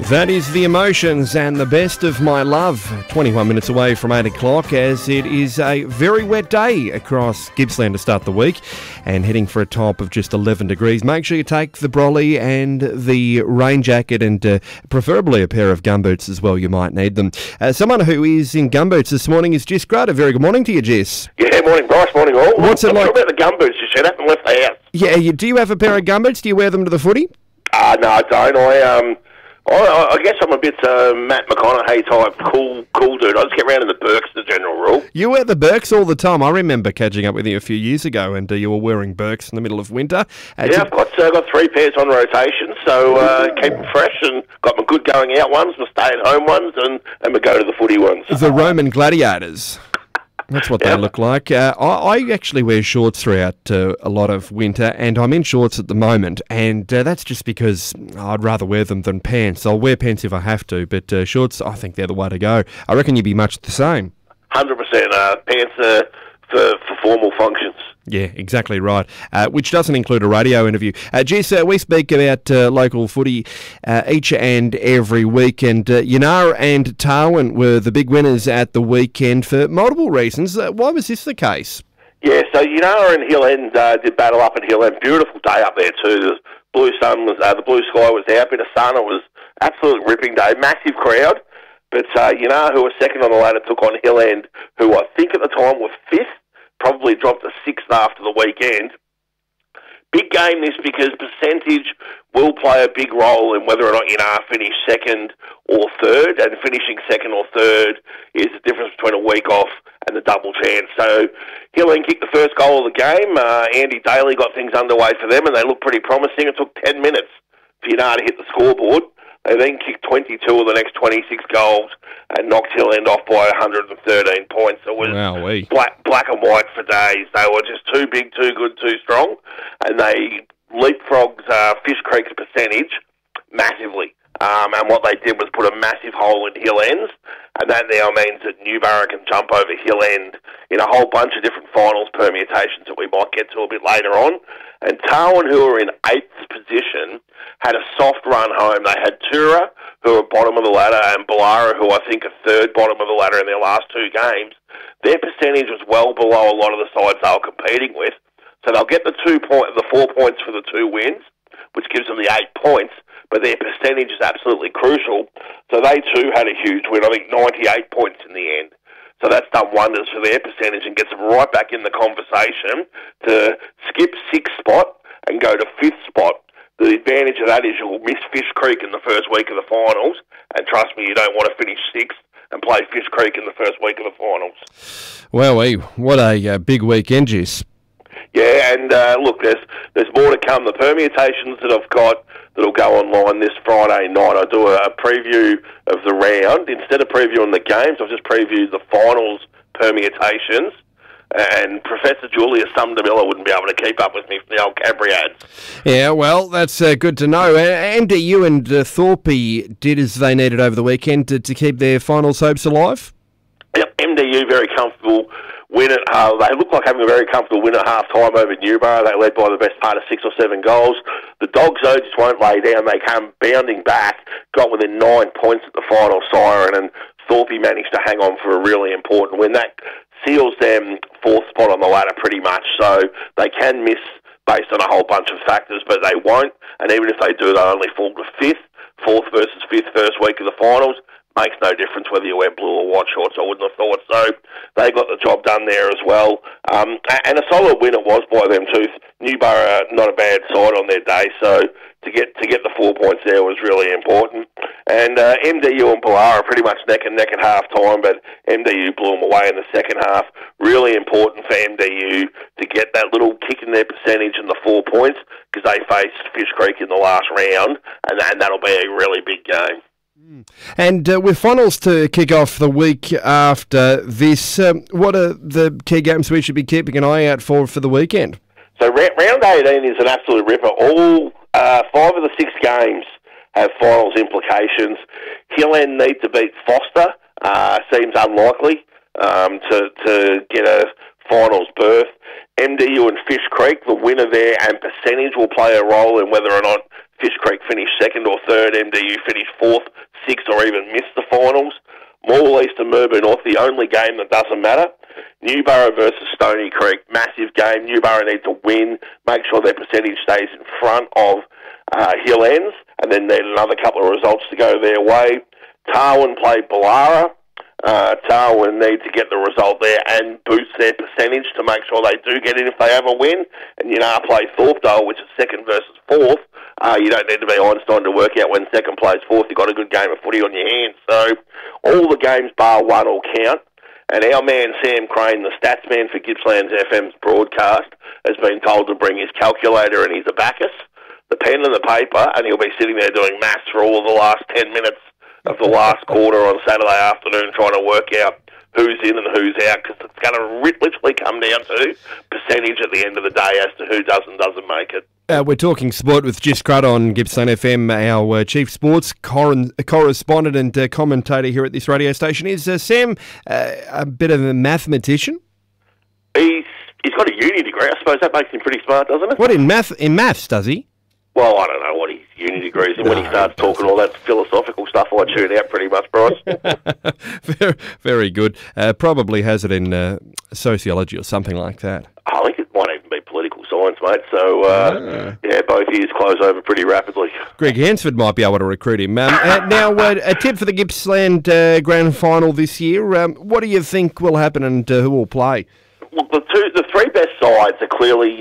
That is The Emotions and The Best of My Love. 21 minutes away from 8 o'clock as it is a very wet day across Gippsland to start the week and heading for a top of just 11 degrees. Make sure you take the brolly and the rain jacket and preferably a pair of gumboots as well. You might need them. Someone who is in gumboots this morning is Jess Gruder. Very good morning to you, Jess. Yeah, morning Bryce, morning all. What's it like? About the gumboots you said, I haven't left the house. Yeah, do you have a pair of gumboots? Do you wear them to the footy? No, I don't. I guess I'm a bit Matt McConaughey type, cool dude. I just get around in the Birks as a general rule. You wear the Birks all the time. I remember catching up with you a few years ago and you were wearing Birks in the middle of winter. Yeah, I've got 3 pairs on rotation, so keep them fresh and got my good going out ones, my stay-at-home ones, and my go to the footy ones. The Roman gladiators. That's what they look like. I actually wear shorts throughout a lot of winter, and I'm in shorts at the moment, and that's just because I'd rather wear them than pants. I'll wear pants if I have to, but shorts, I think they're the way to go. I reckon you'd be much the same. 100%. Pants for formal functions. Yeah, exactly right, which doesn't include a radio interview. Jess, we speak about local footy each and every week, and Yennara and Tarwin were the big winners at the weekend for multiple reasons. Why was this the case? Yeah, so Yennara and Hill End did battle up at Hill End. Beautiful day up there too. The blue sun was, the blue sky was out, bit of sun. It was absolute ripping day. Massive crowd, but Yennara, who was second on the ladder, took on Hill End, who I think at the time were 5th. Probably dropped to 6th after the weekend. Big game this because percentage will play a big role in whether or not Yennara finish 2nd or 3rd, and finishing 2nd or 3rd is the difference between a week off and the double chance. So Hill End kicked the first goal of the game. Andy Daly got things underway for them, and they looked pretty promising. It took 10 minutes for Yennara to hit the scoreboard. They then kicked 22 of the next 26 goals and knocked Hill End off by 113 points. It was black and white for days. They were just too big, too good, too strong, and they leapfrogged Fish Creek's percentage massively. And what they did was put a massive hole in Hill End's, and that now means that Newborough can jump over Hill End in a whole bunch of different finals permutations that we might get to a bit later on. And Tarwin, who are in 8th position, had a soft run home. They had Tura, who are bottom of the ladder, and Ballara, who I think are 3rd bottom of the ladder in their last 2 games. Their percentage was well below a lot of the sides they were competing with. So they'll get the 4 points for the 2 wins, which gives them the 8 points, but their percentage is absolutely crucial. So they too had a huge win, I think 98 points in the end. So that's done wonders for their percentage and gets them right back in the conversation to skip 6th spot and go to 5th spot. The advantage of that is you'll miss Fish Creek in the first week of the finals, and trust me, you don't want to finish 6th and play Fish Creek in the first week of the finals. Well, what a big weekend, Jess. Yeah, and look, there's more to come. The permutations that I've got that'll go online this Friday night, I do a preview of the round. Instead of previewing the games, I've just previewed the finals permutations. And Professor Julius Sumdermiller wouldn't be able to keep up with me for the old Cadbury ads. Yeah, well, that's good to know. MDU and Thorpe did as they needed over the weekend to keep their finals hopes alive? Yep, MDU very comfortable win at they look like having a very comfortable win at half-time over Newborough. They led by the best part of 6 or 7 goals. The Dogs, though, just won't lay down. They come bounding back, got within 9 points at the final siren, and Thorpe managed to hang on for a really important win. That seals them 4th spot on the ladder pretty much, so they can miss based on a whole bunch of factors, but they won't, and even if they do, they only fall to 5th. 4th versus 5th first week of the finals. Makes no difference whether you wear blue or white shorts, I wouldn't have thought. So they got the job done there as well. And a solid win it was by them too. Newborough, not a bad side on their day, so to get the 4 points there was really important. And MDU and Ballara are pretty much neck and neck at half-time, but MDU blew them away in the second half. Really important for MDU to get that little kick in their percentage and the 4 points, because they faced Fish Creek in the last round, and that'll be a really big game. And with finals to kick off the week after this, what are the key games we should be keeping an eye out for the weekend? So round 18 is an absolute ripper. All 5 of the 6 games have finals implications. Hill End need to beat Foster. Seems unlikely to get a finals berth. MDU and Fish Creek, the winner there, and percentage will play a role in whether or not Fish Creek finish second or third, MDU finish fourth, sixth, or even miss the finals. Morwell East and Murbo North, the only game that doesn't matter. Newborough versus Stony Creek, massive game. Newborough need to win, make sure their percentage stays in front of Hill Ends, and then need another couple of results to go their way. Tarwin play Ballara. Tarwin need to get the result there and boost their percentage to make sure they do get in if they have a win. And play Thorpedale, which is second versus fourth. You don't need to be Einstein to work out when second plays fourth. You've got a good game of footy on your hands. So all the games bar one will count. And our man Sam Crane, the stats man for Gippsland FM's broadcast, has been told to bring his calculator and his abacus, the pen and the paper, and he'll be sitting there doing maths for all of the last 10 minutes of the last quarter on Saturday afternoon, trying to work out who's in and who's out, because it's going to literally come down to percentage at the end of the day as to who does and doesn't make it. We're talking sport with Jis Crudd on Gippsland FM, our chief sports correspondent and commentator here at this radio station. Is Sam a bit of a mathematician? He's got a uni degree. I suppose that makes him pretty smart, doesn't it? What, in maths, does he? Well, I don't know what his uni degree is, and when he starts talking all that philosophical stuff, I tune out pretty much, Bryce. very, very good. Probably has it in sociology or something like that. I think it might even be political science, mate. So, both ears close over pretty rapidly. Greg Hansford might be able to recruit him. Now, a tip for the Gippsland Grand Final this year. What do you think will happen and who will play? Well, the three best sides are clearly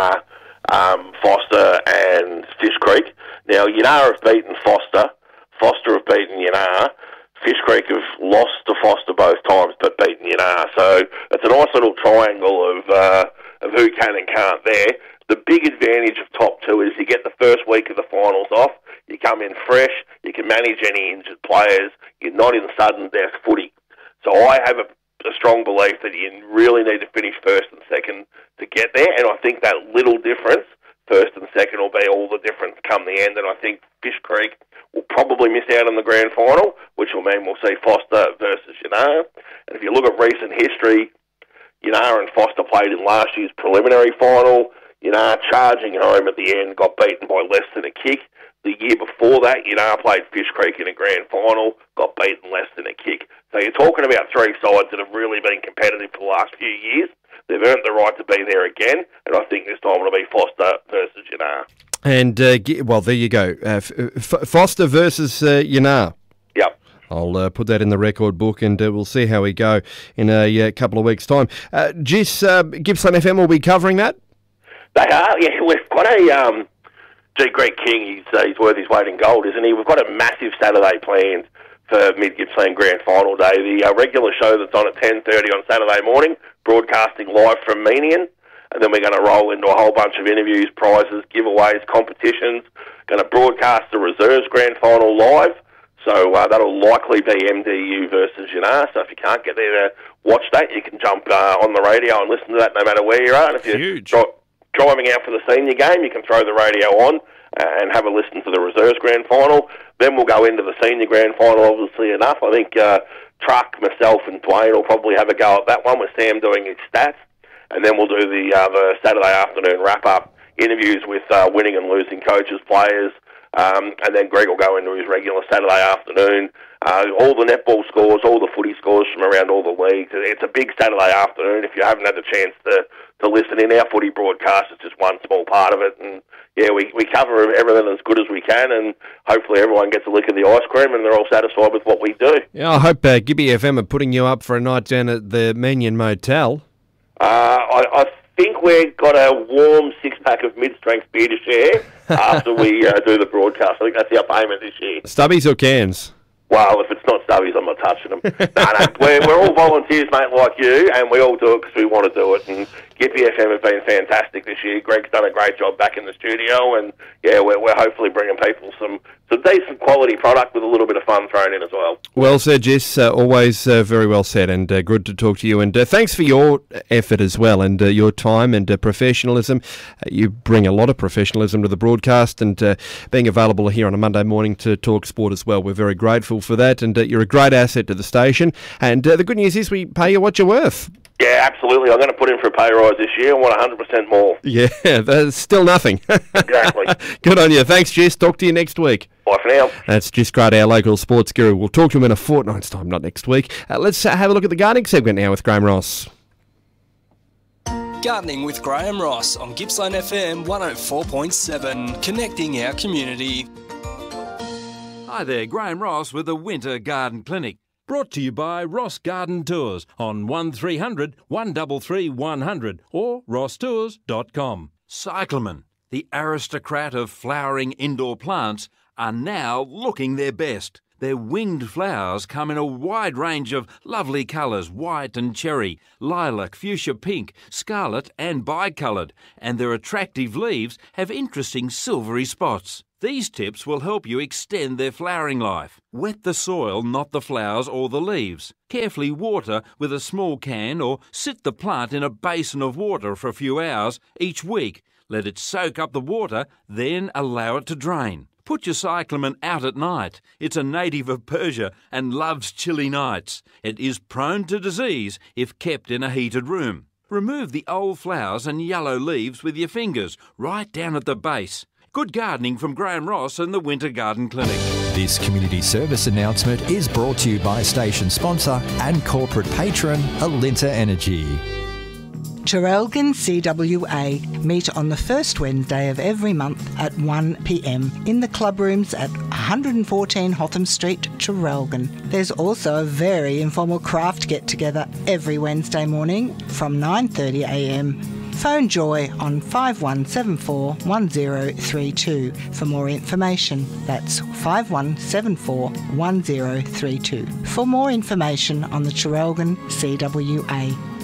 Foster and Fish Creek. Now, Yannara have beaten Foster. Foster have beaten Yannara. Fish Creek have lost to Foster both times, but beaten Yannara. So it's a nice little triangle of who can and can't there. The big advantage of top two is you get the first week of the finals off. You come in fresh. You can manage any injured players. You're not in sudden death footy. So I have a strong belief that you really need to finish first and second to get there, and I think that little difference, first and second, will be all the difference come the end, and I think Fish Creek will probably miss out on the grand final, which will mean we'll see Foster versus Yannara. And if you look at recent history, Yannara and Foster played in last year's preliminary final. Yannara charging home at the end, got beaten by less than a kick. The year before that, Yannara played Fish Creek in a grand final, got beaten less than a kick. So you're talking about three sides that have really been competitive for the last few years. They've earned the right to be there again, and I think this time it'll be Foster versus Yannara. And, well, there you go. Foster versus Yannara. Yep. I'll put that in the record book, and we'll see how we go in a couple of weeks' time. Gippsland FM will be covering that? They are, yeah. We've got a... Greg King, he's worth his weight in gold, isn't he? We've got a massive Saturday planned for Mid-Gippsland Grand Final Day. The regular show that's on at 10:30 on Saturday morning, broadcasting live from Menian, and then we're going to roll into a whole bunch of interviews, prizes, giveaways, competitions. Going to broadcast the Reserves Grand Final live, so that'll likely be MDU versus Yannara. So if you can't get there to watch that, you can jump on the radio and listen to that no matter where you are. And if you're driving out for the senior game, you can throw the radio on and have a listen to the Reserves Grand Final. Then we'll go into the Senior Grand Final, obviously enough. I think Truck, myself and Dwayne will probably have a go at that one with Sam doing his stats. And then we'll do the Saturday afternoon wrap-up interviews with winning and losing coaches, players. And then Greg will go into his regular Saturday afternoon. All the netball scores, all the footy scores from around all the leagues. It's a big Saturday afternoon. If you haven't had the chance to listen in, our footy broadcast is just one small part of it. And yeah, we cover everything as good as we can, and hopefully everyone gets a lick of the ice cream and they're all satisfied with what we do. Yeah, I hope Gibby FM are putting you up for a night down at the Menian Motel. I think we've got a warm six-pack of mid-strength beer to share after we do the broadcast. I think that's our payment this year. Stubbies or cans? Well, if it's not Stubbies, I'm not touching them. No, we're all volunteers, mate, like you, and we all do it because we want to do it. And Gippy FM have been fantastic this year. Greg's done a great job back in the studio, and yeah, we're hopefully bringing people some decent quality product with a little bit of fun thrown in as well. Well said, Jess. Always very well said, and good to talk to you. And thanks for your effort as well, and your time and professionalism. You bring a lot of professionalism to the broadcast, and being available here on a Monday morning to talk sport as well. We're very grateful for that, and you're a great asset to the station. And the good news is we pay you what you're worth. Yeah, absolutely. I'm going to put in for a pay rise this year and want 100% more. Yeah, there's still nothing. Exactly. Good on you. Thanks, Jess. Talk to you next week. Bye for now. That's Jess Grant, our local sports guru. We'll talk to him in a fortnight's time, not next week. Let's have a look at the gardening segment now with Graham Ross. Gardening with Graham Ross on Gippsland FM 104.7, connecting our community. Hi there, Graham Ross with the Winter Garden Clinic. Brought to you by Ross Garden Tours on 1300 133 100 or rosstours.com. Cyclamen, the aristocrat of flowering indoor plants, are now looking their best. Their winged flowers come in a wide range of lovely colours, white and cherry, lilac, fuchsia pink, scarlet and bicoloured, and their attractive leaves have interesting silvery spots. These tips will help you extend their flowering life. Wet the soil, not the flowers or the leaves. Carefully water with a small can or sit the plant in a basin of water for a few hours each week. Let it soak up the water, then allow it to drain. Put your cyclamen out at night. It's a native of Persia and loves chilly nights. It is prone to disease if kept in a heated room. Remove the old flowers and yellow leaves with your fingers, right down at the base. Good gardening from Graham Ross and the Winter Garden Clinic. This community service announcement is brought to you by station sponsor and corporate patron Alinta Energy. Traralgon CWA meet on the first Wednesday of every month at 1 p.m. in the club rooms at 114 Hotham Street, Traralgon. There's also a very informal craft get-together every Wednesday morning from 9:30 a.m. Phone Joy on 5174 1032 for more information. That's 5174 1032. For more information on the Traralgon CWA.